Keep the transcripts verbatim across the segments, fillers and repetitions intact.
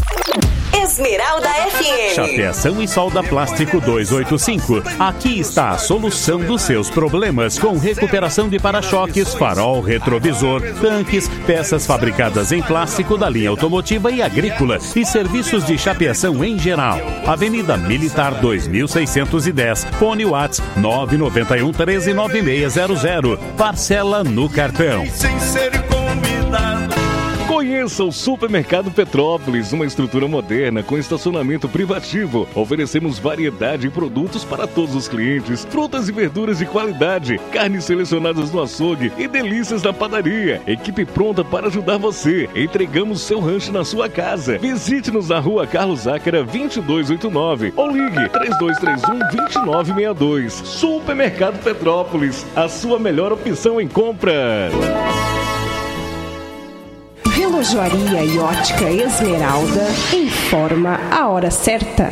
Esmeralda F M. Chapeação e solda plástico duzentos e oitenta e cinco. Aqui está a solução dos seus problemas, com recuperação de para-choques, farol, retrovisor, tanques, peças fabricadas em plástico da linha automotiva e agrícola e serviços de chapeação em geral. Avenida Militar dois mil seiscentos e dez. Fone WhatsApp nove nove um, um três, nove seis zero zero. Parcela no cartão. Sem ser convidado. Conheça o Supermercado Petrópolis, uma estrutura moderna com estacionamento privativo. Oferecemos variedade de produtos para todos os clientes, frutas e verduras de qualidade, carnes selecionadas no açougue e delícias da padaria. Equipe pronta para ajudar você. Entregamos seu rancho na sua casa. Visite-nos na rua Carlos Zácara vinte e dois oitenta e nove ou ligue três dois três um, dois nove seis dois. Supermercado Petrópolis, a sua melhor opção em compras. Relojoaria e ótica Esmeralda informa a hora certa.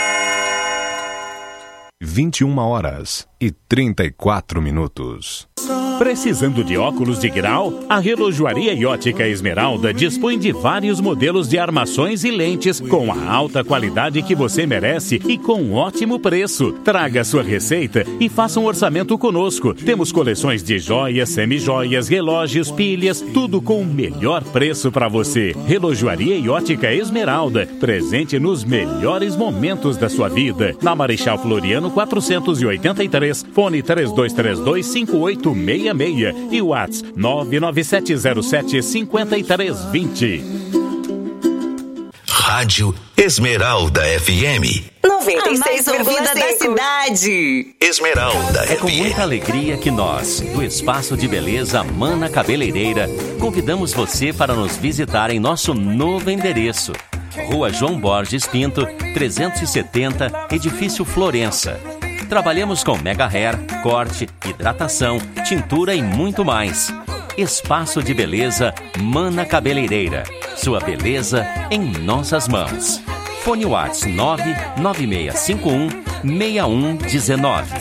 vinte e uma horas e trinta e quatro minutos. Precisando de óculos de grau? A Relojoaria e Ótica Esmeralda dispõe de vários modelos de armações e lentes com a alta qualidade que você merece e com um ótimo preço. Traga sua receita e faça um orçamento conosco. Temos coleções de joias, semijoias, relógios, pilhas, tudo com o melhor preço para você. Relojoaria e Ótica Esmeralda, presente nos melhores momentos da sua vida. Na Marechal Floriano quatrocentos e oitenta e três, fone três dois três dois, cinco oito seis seis e WhatsApp nove nove sete zero sete, cinco três dois zero. Rádio Esmeralda F M. noventa e seis ouvida da cidade. Esmeralda É com F M. muita alegria que nós, do Espaço de Beleza Mana Cabeleireira, convidamos você para nos visitar em nosso novo endereço. Rua João Borges Pinto, trezentos e setenta, Edifício Florença. Trabalhamos com mega hair, corte, hidratação, tintura e muito mais. Espaço de Beleza Mana Cabeleireira. Sua beleza em nossas mãos. Fone WhatsApp nove nove seis cinco um, seis um um nove.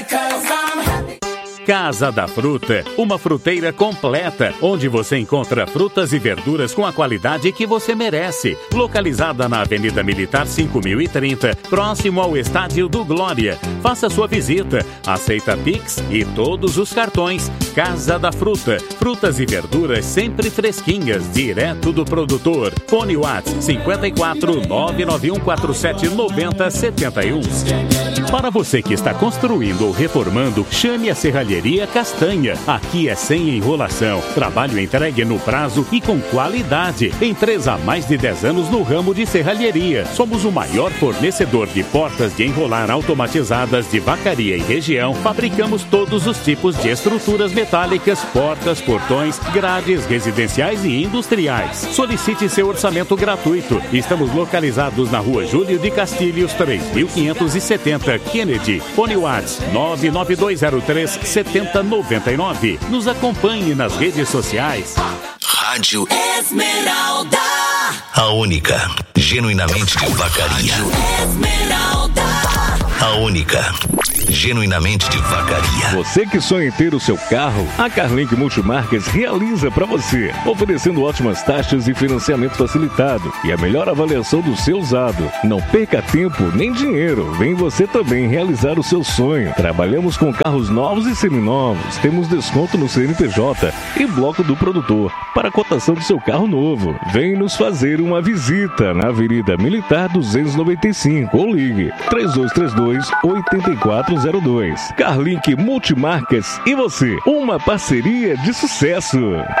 Casa da Fruta, uma fruteira completa, onde você encontra frutas e verduras com a qualidade que você merece. Localizada na Avenida Militar cinco mil e trinta, próximo ao Estádio do Glória. Faça sua visita, aceita Pix e todos os cartões. Casa da Fruta, frutas e verduras sempre fresquinhas, direto do produtor. Fone WhatsApp cinco quatro, nove nove um quatro sete, nove zero sete um. Para você que está construindo ou reformando, chame a Serralheria Castanha. Aqui é sem enrolação. Trabalho entregue no prazo e com qualidade. Empresa há mais de dez anos no ramo de serralheria. Somos o maior fornecedor de portas de enrolar automatizadas de Vacaria e região. Fabricamos todos os tipos de estruturas metálicas, portas, portões, grades residenciais e industriais. Solicite seu orçamento gratuito. Estamos localizados na Rua Júlio de Castilhos, três mil quinhentos e setenta, Kennedy. Fone WhatsApp nove nove dois zero três, sete zero nove nove. Nos acompanhe nas redes sociais. Rádio Esmeralda. A única, genuinamente de Vacaria. Esmeralda. A única, genuinamente de Vacaria. Você que sonha em ter o seu carro, a Carlink Multimarcas realiza para você, oferecendo ótimas taxas e financiamento facilitado e a melhor avaliação do seu usado. Não perca tempo nem dinheiro, vem você também realizar o seu sonho. Trabalhamos com carros novos e seminovos, temos desconto no C N P J e bloco do produtor para a cotação do seu carro novo. Vem nos fazer uma visita na Avenida Militar duzentos e noventa e cinco ou ligue três dois três dois, oito quatro zero dois. Carlink Multimarcas e você, uma parceria de sucesso.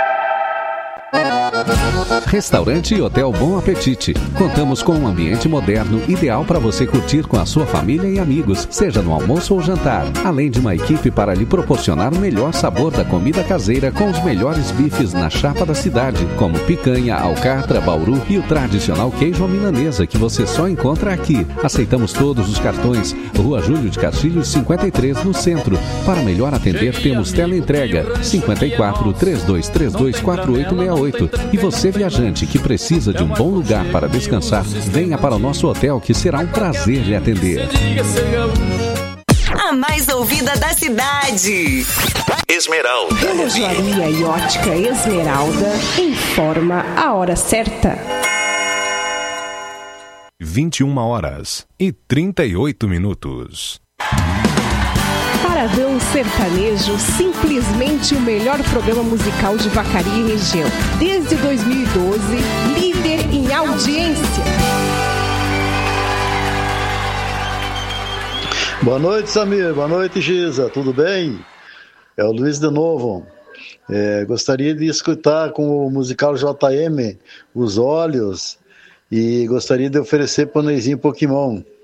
Restaurante e Hotel Bom Apetite. Contamos com um ambiente moderno, ideal para você curtir com a sua família e amigos, seja no almoço ou jantar. Além de uma equipe para lhe proporcionar o melhor sabor da comida caseira com os melhores bifes na chapa da cidade, como picanha, alcatra, bauru e o tradicional queijo à milanesa que você só encontra aqui. Aceitamos todos os cartões. Rua Júlio de Castilhos, cinquenta e três, no centro. Para melhor atender, temos teleentrega cinco quatro, três dois três dois, quatro oito seis oito. E você, viajante, que precisa de um bom lugar para descansar, venha para o nosso hotel que será um prazer lhe atender. A mais ouvida da cidade. Esmeralda. Relojoaria e ótica Esmeralda informa a hora certa. vinte e uma horas e trinta e oito minutos. Paradão Sertanejo, simplesmente o melhor programa musical de Vacaria e região. Desde dois mil e doze, líder em audiência. Boa noite, Samir. Boa noite, Giza. Tudo bem? É o Luiz de novo. É, gostaria de escutar com o musical J M, Os Olhos, e gostaria de oferecer para o Neizinho Pokémon.